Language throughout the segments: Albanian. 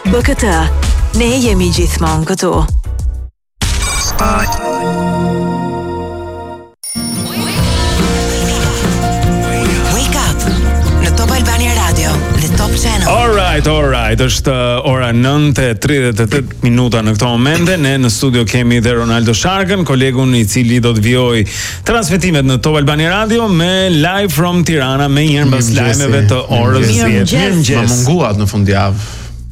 BKT, ne jemi gjithmonë këtu. Alright, është ora 9:38 minuta në këto momente. Ne në studio kemi dhe Ronaldo Sharkën, kolegun i cili do të vijojë transmetimet në Top Albania Radio me live from Tirana me njëherë mbas lajmeve të orës 10. Ma munguat në fundjavë.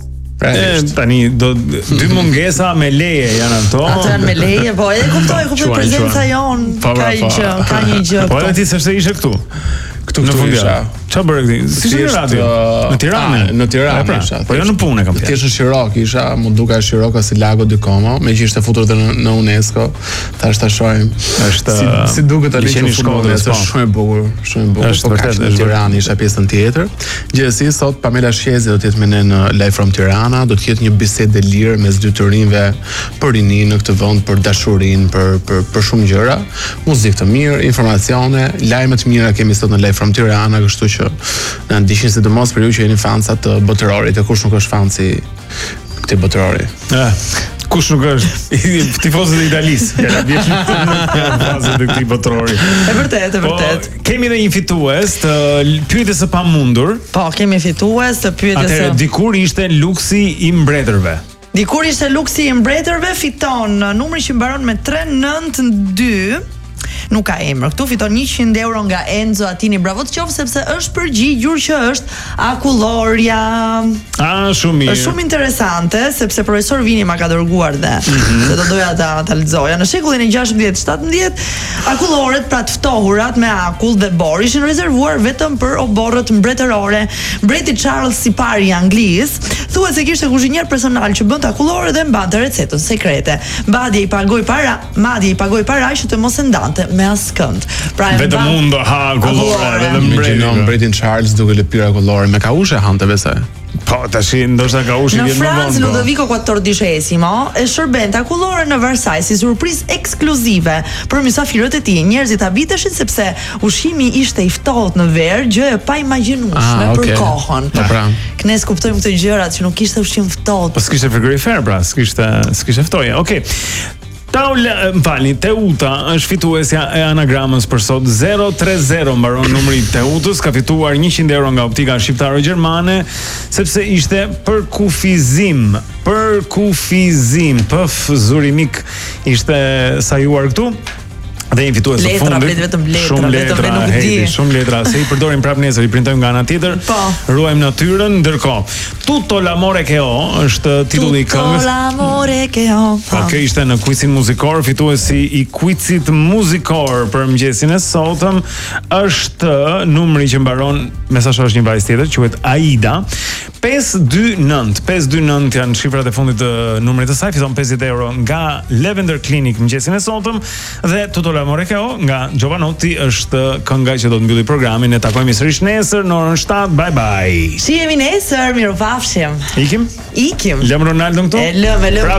Tani dy mungesa me leje janë ato. Ato janë me leje, po edhe kuptoj prezenca jon, ka një gjë. Po edhe ti s'është ishe këtu. Këtu isha. Çfarë bëre këti? Si në radio? Në Tiranë? Në Tiranë isha. Po jo në punë kam fjalë. Thjesht në Shirok isha, mu duka Shiroka si lago dy koma, me që ishte futur edhe në UNESCO. Tash ta shohim. Është si duket tani që shkollë, është shumë e bukur, shumë e bukur. Është vërtet në Tiranë isha pjesën tjetër. Gjithsesi sot Pamela Shqezi do të jetë me ne në Live from Tirana, do të ketë një bisedë lirë mes dy të rinjve për rinin në këtë vend, për dashurinë, për shumë gjëra, muzikë të mirë, informacione, lajme të mira kemi sot në Live from Tirana, kështu që na ndiqni sidomos për ju që jeni fansa të botërorit, e kush nuk është fan si këtij botërori. Kush nuk është tifozët e Italisë. Ja vjesh fansa të këtij botërori. E vërtet. Kemi edhe një fitues të pyetjes së pamundur. Po, kemi fitues të pyetjes së. Atëherë dikur ishte luksi i mbretërve. Dikur ishte luksi i mbretërve, fiton numri që mbaron me 392. Nuk ka emër. Këtu fiton 100 euro nga Enzo Atini. Bravo të qoftë sepse është përgjigjur që është Akullorja. Shumë mirë. Është shumë interesante sepse profesor Vini ma ka dërguar dhe se do doja ta lexoja. Në shekullin e 16-17, akullorët, pra të ftohurat me akull dhe bor, ishin rezervuar vetëm për oborrët mbretërore. Mbreti Charles i pari i Anglisë thuhet se kishte kuzhinier personal që bënte akullore dhe mbante recetën sekrete. Madje i pagoi para që të mos e ndante me askënd. Pra vetëm unë do ha akullore dhe mbretin Charles duke lëpirë akullore me kaushe hante besoj. Po, tash ndoshta ka ushi vjen më vonë. Në Francë Ludovico XIV e shërbente akullore në Versailles si surprizë ekskluzive për mysafirët e tij. Njerëzit habiteshin sepse ushqimi ishte i ftohtë në verë, gjë e pa imagjinueshme për kohën. Knes kuptojmë këto gjërat që nuk kishte ushqim ftohtë. Po s'kishte frigorifer, pra, s'kishte ftoje. Okej. Teuta është fituesja e anagramës për sot. 030 mbaron numri i Teutës, ka fituar 100 euro nga Optika Shqiptare-Gjermane sepse ishte përkufizim. Zurimik ishte sajuar këtu. Dhe një fitues së fundit. Shumë letra, se i përdorim prap nesër, i printojmë nga ana tjetër. Ruajmë natyrën, ndërkohë. Tutto l'amore che ho është titulli i këngës. Tutto l'amore che ho. Kjo ishte në quizin muzikor, fituesi i quizit muzikor për mëngjesin e sotëm është numri që mbaron, mesazh është një vajzë tjetër, quhet Aida. 529 janë shifrat e fundit të numrit të saj, fiton 50 euro nga Lavender Clinic mëngjesin e sotëm dhe Tutto l'amore che ho nga Giovanotti është kënga që do të mbylli programin. Ne takojmë sërish nesër në orën 7. Bye bye. Shihemi nesër, mirupafshim. Ikim. Lëm Ronaldo këtu. Lëm.